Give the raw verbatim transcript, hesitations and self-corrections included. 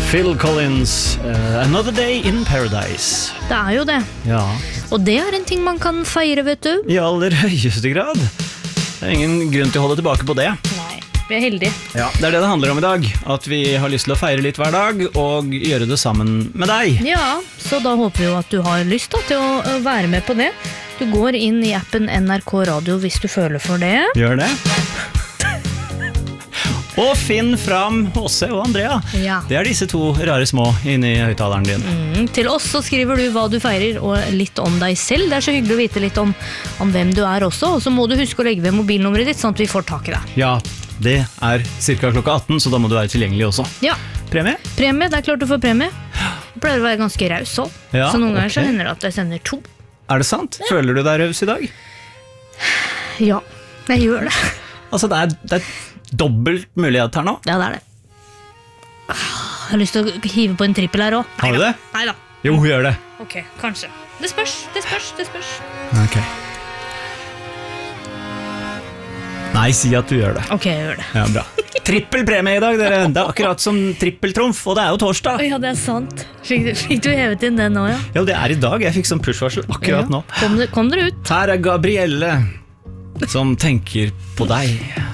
Phil Collins, uh, Another Day in Paradise. Det er jo det. Ja. Og det er en ting man kan feire, vet du. I aller høyeste grad. Det er ingen grunn til å holde tilbake på det. Nei, vi er heldige. Ja, det er det det handler om i dag. At vi har lyst til å feire litt hver dag, og gjøre det sammen med deg. Ja, så da håper vi jo at du har lyst da, til å være med på det. Du går inn i appen N R K Radio hvis du føler for det. Gjør det. Og finn fram H C og Andrea. Ja. Det er disse to rare små inne i høyttaleren din. Mm, til oss så skriver du hva du feirer, og litt om deg selv. Det er så hyggelig å vite litt om, om hvem du er også. Og så må du huske å legge ved mobilnummeret ditt, sånn at vi får tak i deg. Ja, det er cirka klokka atten, så da må du være tilgjengelig også. Ja. Premie? Premie, det er klart du får premie. Det pleier å være ganske raus også. Ja, så noen ganger ok. så hender det at jeg sender to. Er det sant? Føler du deg raus i dag? Ja, jeg gjør det. Altså, det er, det er dobbelt mulighet her nå. Ja, det er det. Jeg har lyst til å hive på en trippel her også. Har du det? Neida. Jo, gjør det. Ok, kanskje. Det spørs, det spørs, det spørs. Ok. Nei, si at du gjør det. Ok, jeg gjør det. Ja, bra. Trippel premie i dag, dere. Det er akkurat som trippeltrumf, og det er jo torsdag. Ja, det er sant. Fikk du, fikk du hevet inn den nå, ja? Ja, det er i dag. Jeg fikk sånn pushvarsel akkurat Ja. nå. Kom, det, kom dere ut. Her er Gabrielle, som tenker på deg.